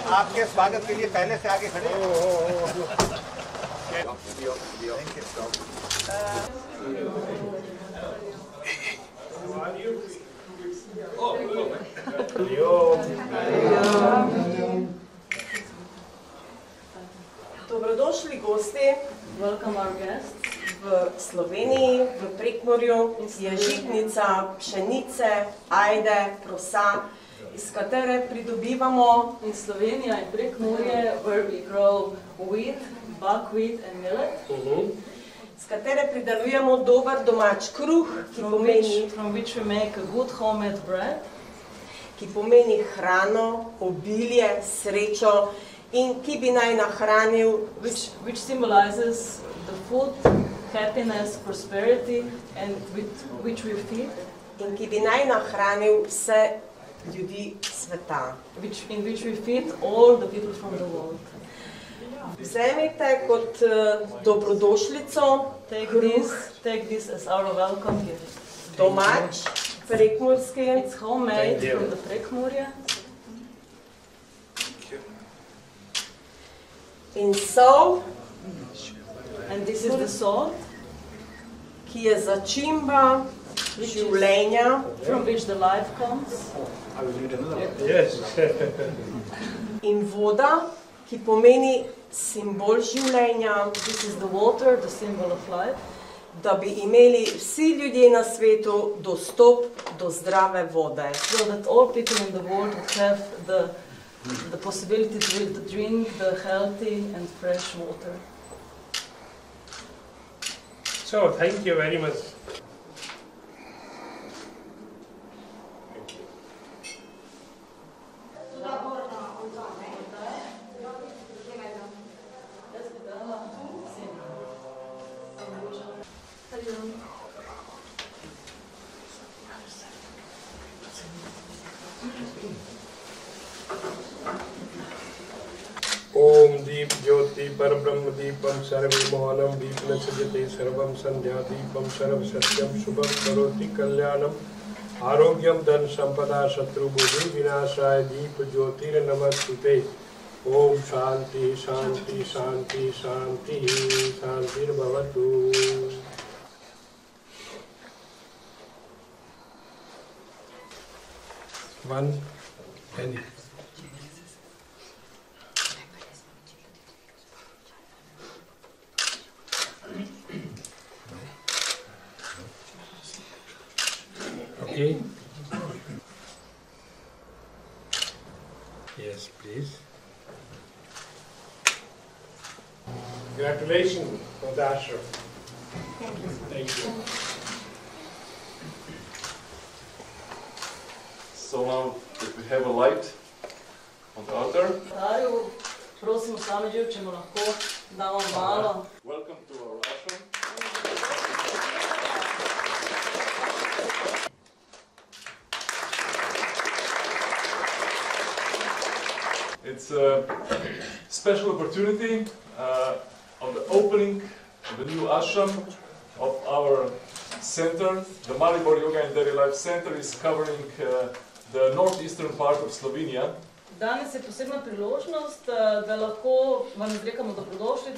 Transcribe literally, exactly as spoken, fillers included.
आपके स्वागत के लिए पहले से आगे खड़े Dobrodošli gosti, welcome our guests. V Sloveniji, v Prekmurju je žitnica pšenice, ajde, prosa, iz katere pridobivamo in Slovenija in Prekmurje, where we grow wheat, buckwheat and millet. Uh-huh. Z katere pridelujemo dober domač kruh, ki from pomeni, which, from which we make a good homemade bread, ki pomeni hrano, obilje, srečo in ki bi naj nahranil, which, which symbolizes the food, happiness, prosperity, and with which we feed, in ki bi naj nahranil vse ljudi sveta. Which, in which we feed all the people from the world. Vzemite kot uh, dobrodošlico take kruh, this, take this as our welcome gift. Domač, prekmurski. It's homemade from the Prekmurje. In sol, and this is the salt, ki je začimba življenja, from which the life comes. Yes. In voda, ki pomeni simbol življenja. This is the water, the symbol of life. Da bi imeli vsi ljudje na svetu dostop do zdrave vode. So that all people in the world would have the, the possibility to, to drink the healthy and fresh water. So, thank you very much. ओम दीप ज्योति परब्रह्म दीपम सर्वमोहनम दीपन सजते सर्वम संध्या दीपम सर्व सत्यम शुभम करोति कल्याणम आरोग्यम धन संपदा शत्रु बुद्धि विनाशाय दीप ज्योतिर नमस्ते। ओम शांति शांति शांति शांति शांतिर्भवतु। One penny. Okay. Yes, please. Congratulations, Dasha. Thank you. So now that we have a light on the altar, Prosimo sami če mu lahko damo malo. welcome to our ashram. It's a special opportunity uh, of the opening of the new ashram of our center. The Maribor Yoga and Daily Life Center is covering uh, the northeastern part of Slovenia. Danes je posebna priložnost, da lahko vam izrekamo dobrodošlico